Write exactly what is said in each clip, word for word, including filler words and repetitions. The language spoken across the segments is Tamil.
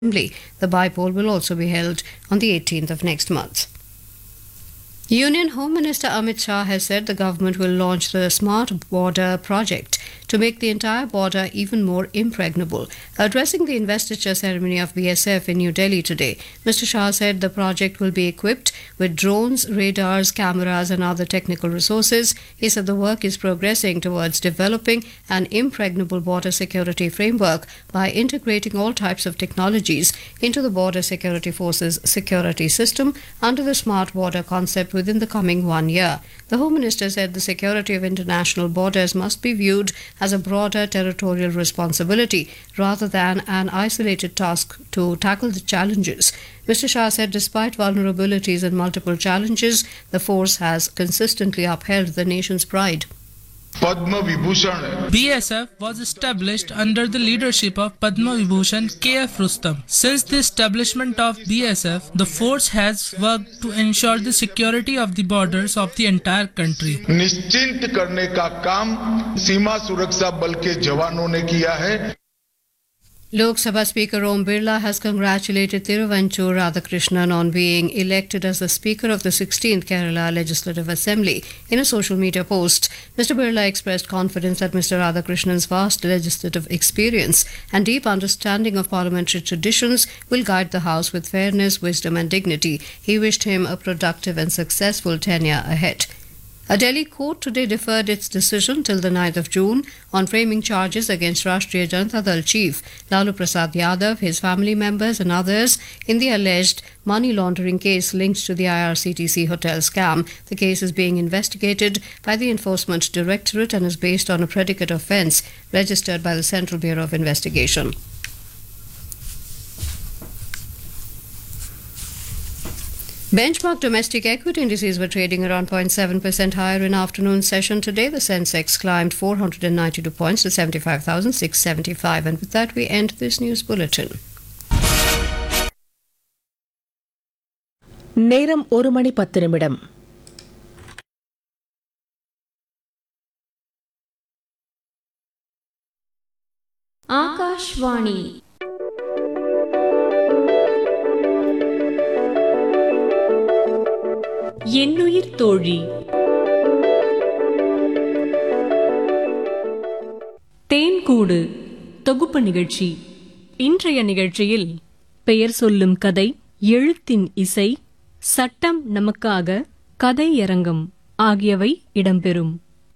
Assembly. The by-poll will also be held on the eighteenth of next month. Union Home Minister Amit Shah has said the government will launch the Smart Border project to make the entire border even more impregnable. Addressing the investiture ceremony of B S F in New Delhi today, Mister Shah said the project will be equipped with drones, radars, cameras and other technical resources. He said the work is progressing towards developing an impregnable border security framework by integrating all types of technologies into the Border Security Force's security system under the Smart Border concept within the coming one year. The Home Minister said the security of international borders must be viewed as a broader territorial responsibility rather than an isolated task to tackle the challenges. Mister Shah said despite vulnerabilities and multiple challenges, the force has consistently upheld the nation's pride. Padma Vibhushan. B S F was established under the leadership of Padma Vibhushan K F Rustam. Since the establishment of B S F, the force has worked to ensure the security of the borders of the entire country. निश्चिंत करने का काम सीमा सुरक्षा बल के जवानों ने किया है. Lok Sabha Speaker Om Birla has congratulated Thiruvanchur Radhakrishnan on being elected as the Speaker of the sixteenth Kerala Legislative Assembly. In a social media post, Mister Birla expressed confidence that Mister Radhakrishnan's vast legislative experience and deep understanding of parliamentary traditions will guide the House with fairness, wisdom and dignity. He wished him a productive and successful tenure ahead. A Delhi court today deferred its decision till the ninth of June on framing charges against Rashtriya Janata Dal chief Lalu Prasad Yadav, his family members and others in the alleged money laundering case linked to the I R C T C hotel scam. The case is being investigated by the Enforcement Directorate and is based on a predicate offence registered by the Central Bureau of Investigation. Benchmark domestic equity indices were trading around zero point seven percent higher in afternoon session today. The Sensex climbed four hundred ninety-two points to seventy-five thousand six hundred seventy-five. And with that, we end this news bulletin. நேரம் ஒரு மணி பத்து நிமிடம். ஆகாஷ்வாணி என்னுயிர் தோழி. தேன்கூடு தொகுப்பு நிகழ்ச்சி. இன்றைய நிகழ்ச்சியில் பெயர் சொல்லும் கதை, எழுத்தின் இசை, சட்டம் நமக்காக, கதையரங்கம் ஆகியவை இடம்பெறும்.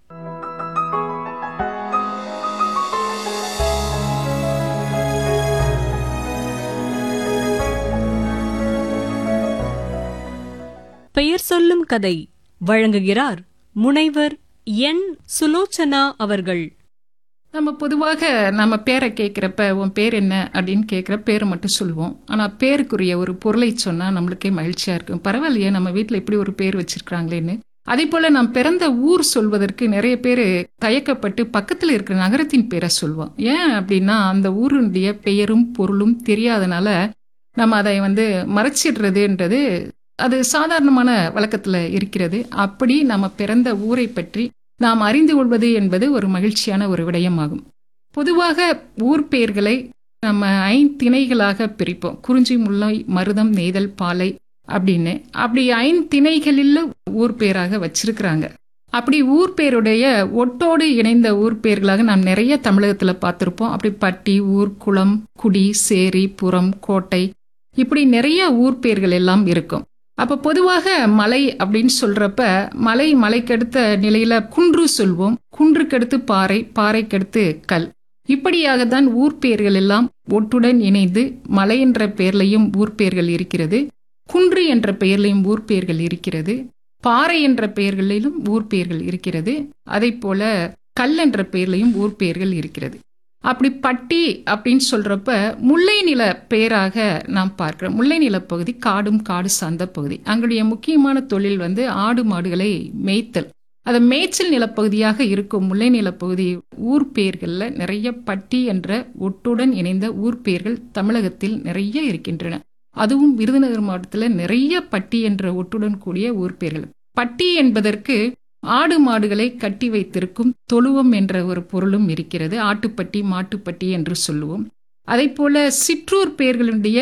பெயர் சொல்லும் கதை வழங்குகிறார் முனைவர் என் சுலோச்சனா அவர்கள். நம்ம பொதுவாக நம்ம பேரை கேட்குறப்ப உன் பேர் என்ன அப்படின்னு கேட்குற பேரை மட்டும் சொல்லுவோம். ஆனால் பேருக்குரிய ஒரு பொருளை சொன்னால் நம்மளுக்கே மகிழ்ச்சியாக இருக்கும். பரவாயில்லையே, நம்ம வீட்டில் இப்படி ஒரு பேர் வச்சிருக்கிறாங்களேன்னு. அதே போல் நாம் பிறந்த ஊர் சொல்வதற்கு நிறைய பேர் தயக்கப்பட்டு பக்கத்தில் இருக்கிற நகரத்தின் பேரை சொல்லுவோம். ஏன் அப்படின்னா அந்த ஊருடைய பெயரும் பொருளும் தெரியாதனால நம்ம அதை வந்து மறைச்சிடுறதுன்றது அது சாதாரணமான வழக்கத்தில் இருக்கிறது. அப்படி நம்ம பிறந்த ஊரை பற்றி நாம் அறிந்து கொள்வது என்பது ஒரு மகிழ்ச்சியான ஒரு விடயமாகும். பொதுவாக ஊர் பெயர்களை நம்ம ஐந்திணைகளாக பிரிப்போம். குறிஞ்சி, முல்லை, மருதம், நெய்தல், பாலை அப்படின்னு. அப்படி ஐந்திணைகளில் ஊர் பெயராக வச்சிருக்கிறாங்க. அப்படி ஊர் பெயருடைய ஒட்டோடு இணைந்த ஊர் பெயர்களாக நாம் நிறைய தமிழகத்தில் பார்த்துருப்போம். அப்படி பட்டி, ஊர், குளம், குடி, சேரி, புறம், கோட்டை, இப்படி நிறைய ஊர் பெயர்கள் எல்லாம் இருக்கும். அப்ப பொதுவாக மலை அப்படின்னு சொல்றப்ப மலை மலைக்கடுத்த நிலையில குன்று சொல்வோம். குன்றுக்கடுத்து பாறை, பாறைக்கடுத்து கல். இப்படியாகத்தான் ஊர் பெயர்கள் எல்லாம் ஒட்டுடன் இணைந்து மலை என்ற பெயர்லையும் ஊர் பெயர்கள் இருக்கிறது, குன்று என்ற பெயர்லையும் ஊர் பெயர்கள் இருக்கிறது, பாறை என்ற பெயர்களிலும் ஊர் பெயர்கள் இருக்கிறது, அதே போல கல் என்ற பெயர்லையும் ஊர் பெயர்கள் இருக்கிறது. அப்படி பட்டி அப்படின்னு சொல்றப்ப முல்லை நில பெயராக நாம் பார்க்கிறோம். முல்லை நிலப்பகுதி காடும் காடு சார்ந்த பகுதி. அங்களுடைய முக்கியமான தொழில் வந்து ஆடு மாடுகளை மேய்த்தல். அது மேய்ச்சல் நிலப்பகுதியாக இருக்கும் முல்லை நிலப்பகுதி ஊர் பெயர்கள்ல நிறைய பட்டி என்ற ஒட்டுடன் இணைந்த ஊர் பெயர்கள் தமிழகத்தில் நிறைய இருக்கின்றன. அதுவும் விருதுநகர் மாவட்டத்தில் நிறைய பட்டி என்ற ஒட்டுடன் கூடிய ஊர் பெயர்கள். பட்டி என்பதற்கு ஆடு மாடுகளை கட்டி வைத்திருக்கும் தொழுவம் என்ற ஒரு பொருளும் இருக்கிறது. ஆட்டுப்பட்டி, மாட்டுப்பட்டி என்று சொல்லுவோம். அதை போல சிற்றூர் பெயர்களுடைய